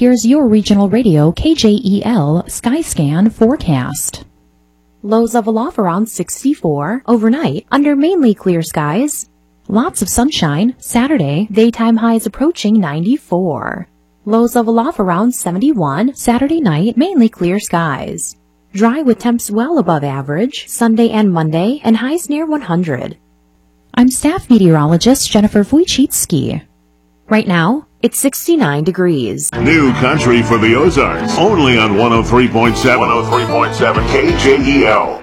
Here's your regional radio KJEL Skyscan forecast. Lows level off around 64 overnight under mainly clear skies. Lots of sunshine Saturday, daytime highs approaching 94. Lows level off around 71 Saturday night, mainly clear skies. Dry with temps well above average Sunday and Monday and highs near 100. I'm staff meteorologist Jennifer Wojcicki. Right now, it's 69 degrees. New country for the Ozarks, only on 103.7 KJEL.